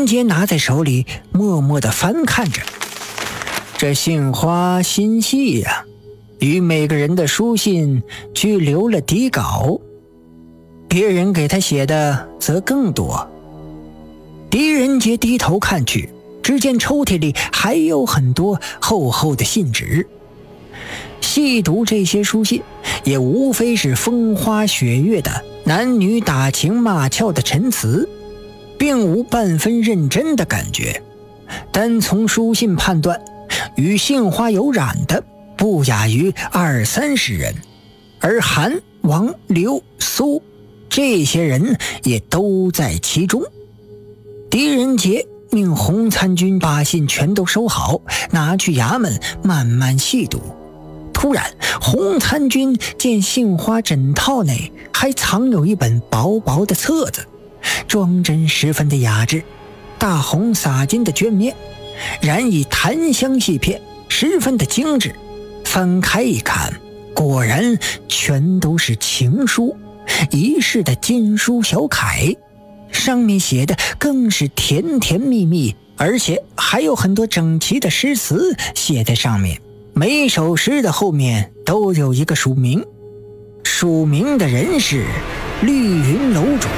杰拿在手里默默地翻看着。这杏花心细呀，与每个人的书信俱留了底稿，别人给他写的则更多。狄仁杰低头看去，只见抽屉里还有很多厚厚的信纸。细读这些书信，也无非是风花雪月的男女打情骂俏的陈词，并无半分认真的感觉。单从书信判断，与杏花有染的不亚于20-30人，而韩、王、刘、苏这些人也都在其中。狄仁杰命洪参军把信全都收好，拿去衙门慢慢细读。突然，洪参军见杏花枕套内还藏有一本薄薄的册子，装帧十分的雅致，大红洒金的绢面，染以檀香细片，十分的精致。翻开一看，果然全都是情书，一式的金书小楷，上面写的更是甜甜蜜蜜，而且还有很多整齐的诗词写在上面。每首诗的后面都有一个署名，署名的人是绿云楼主。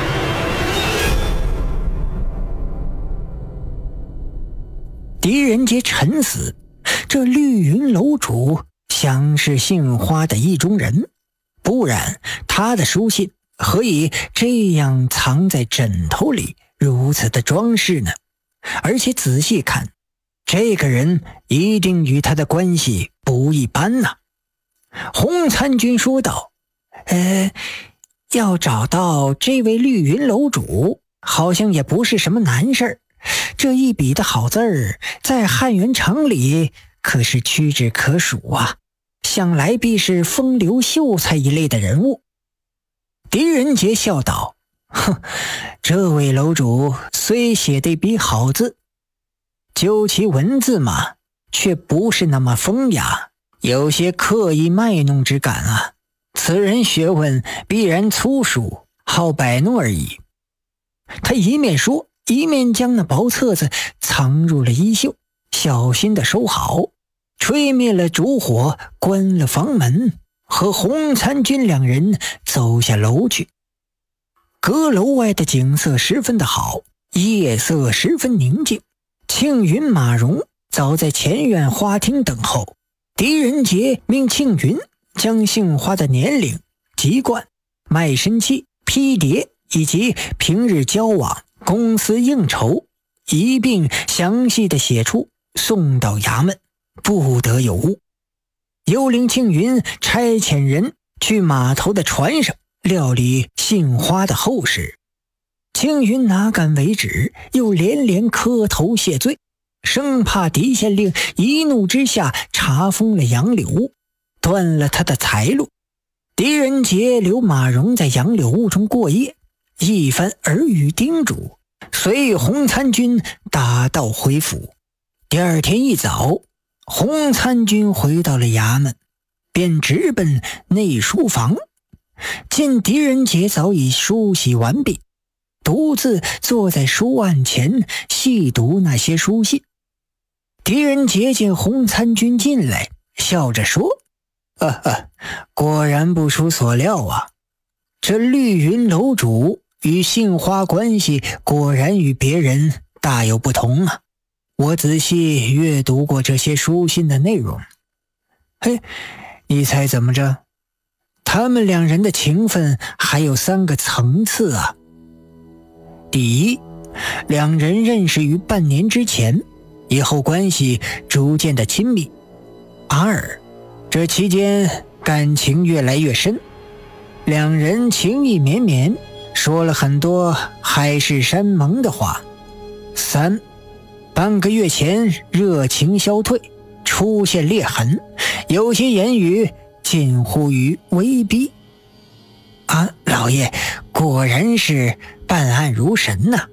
狄仁杰沉思，这绿云楼主想是杏花的意中人，不然他的书信何以这样藏在枕头里，如此的装饰呢？而且仔细看，这个人一定与他的关系不一般呐。洪参军说道：要找到这位绿云楼主，好像也不是什么难事儿。这一笔的好字儿，在汉元城里可是屈指可数啊，想来必是风流秀才一类的人物。狄仁杰笑道：这位楼主虽写的笔好字，究其文字嘛，却不是那么风雅，有些刻意卖弄之感啊。此人学问必然粗疏，好摆弄而已。他一面说，一面将那薄册子藏入了衣袖，小心地收好，吹灭了烛火，关了房门，和洪参军两人走下楼去。阁楼外的景色十分的好，夜色十分宁静。庆云、马荣早在前院花厅等候。狄仁杰命庆云将杏花的年龄、籍贯、卖身契、批牒以及平日交往、公司应酬一并详细的写出，送到衙门，不得有误。又令庆云差遣人去码头的船上料理杏花的后事。庆云哪敢为止，又连连磕头谢罪，生怕狄县令一怒之下查封了杨柳，断了他的财路。狄仁杰留马荣在杨柳屋中过夜，一番耳语叮嘱，随洪参军打道回府。第二天一早，洪参军回到了衙门，便直奔内书房，见狄仁杰早已梳洗完毕，独自坐在书案前细读那些书信。狄仁杰见洪参军进来，笑着说：果然不出所料啊，这绿云楼主与杏花关系果然与别人大有不同啊。我仔细阅读过这些书信的内容，你猜怎么着？他们两人的情分还有3个层次啊。第一，两人认识于半年之前，以后关系逐渐的亲密。二，这期间感情越来越深，两人情意绵绵，说了很多海誓山盟的话。三，半个月前热情消退，出现裂痕，有些言语近乎于威逼。老爷果然是办案如神呐。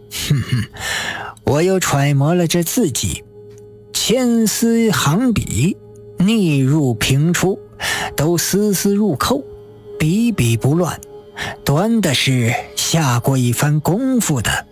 我又揣摩了这字迹，千丝行笔，逆入平出，都丝丝入扣，笔笔不乱，端的是下过一番功夫的。